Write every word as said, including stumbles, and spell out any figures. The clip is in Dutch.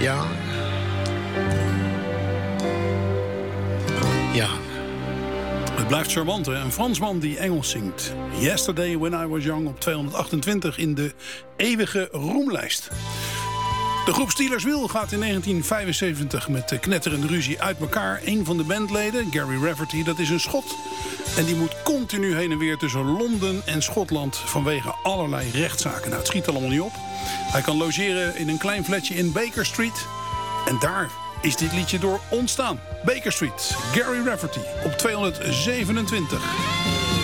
Ja. Ja. Het blijft charmant, hè? Een Fransman die Engels zingt. Yesterday When I Was Young op tweehonderdachtentwintig in de eeuwige roemlijst. De groep Steelers Wheel gaat in negentien vijfenzeventig met knetterende ruzie uit elkaar. Een van de bandleden, Gary Rafferty, dat is een Schot. En die moet continu heen en weer tussen Londen en Schotland vanwege allerlei rechtszaken. Nou, het schiet allemaal niet op. Hij kan logeren in een klein flatje in Baker Street. En daar is dit liedje door ontstaan. Baker Street, Gary Rafferty op tweehonderdzevenentwintig.